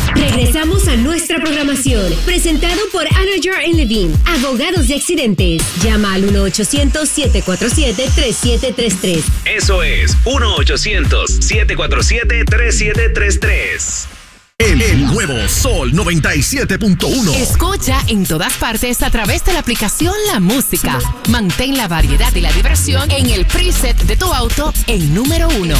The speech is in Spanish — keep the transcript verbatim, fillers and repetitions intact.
Regresamos a nuestra programación, presentado por Anajar and Levine, abogados de accidentes. Llama al uno ochocientos, siete cuatro siete, tres siete tres tres. Eso es uno ochocientos, siete cuatro siete, tres siete tres tres. El, el nuevo Sol noventa y siete punto uno. Escucha en todas partes a través de la aplicación La Música. Mantén la variedad y la diversión en el preset de tu auto en número uno.